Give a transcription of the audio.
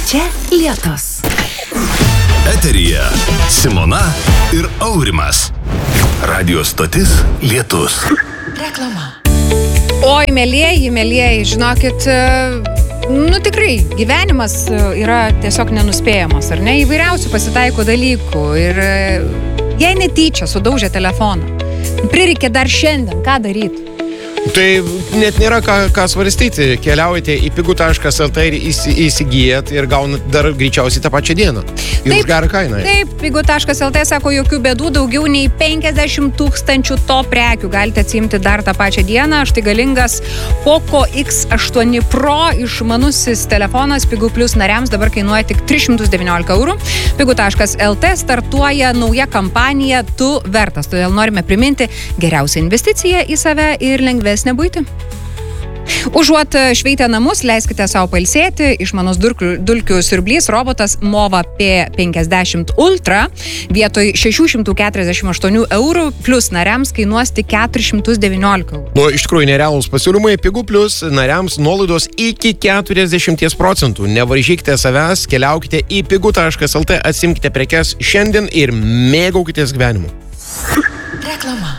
Čia Lietus. Eteryje Simona ir Aurimas. Radio stotis Lietus. Reklama. Oi, mielieji, žinokit, tikrai, gyvenimas yra tiesiog nenuspėjamas, ar ne? Įvairiausių pasitaiko dalykų ir jei netyčia sudaužė telefoną, prireikė dar šiandien, ką daryti? Tai net nėra ką svarstyti. Keliaujate į pigu.lt ir įsigijat ir gaunat dar greičiausiai tą pačią dieną. Ir už gerą kainą. Taip, pigu.lt sako, jokių bėdų, daugiau nei 50 000 to prekių galite atsiimti dar tą pačią dieną. Štai galingas Poco X8 Pro išmanusis telefonas Pigu Plus nariams dabar kainuoja tik 319 eurų. Pigu.lt startuoja nauja kampanija Tu vertas. Todėl norime priminti geriausią investiciją į save ir lengvesnę buitį. Užuot šveitę namus, leiskite savo pailsėti. Išmanus dulkių siurblys robotas Mova P50 Ultra vietoj 648 eurų plus nariams kainuos tik 419 eurų. Iš tikrųjų nerealūs pasiūlymai. Pigu Plus nariams nuolaidos iki 40%. Nevaržykite savęs, keliaukite į pigu.lt, atsimkite prekes šiandien ir mėgaukitės gyvenimu. Reklama.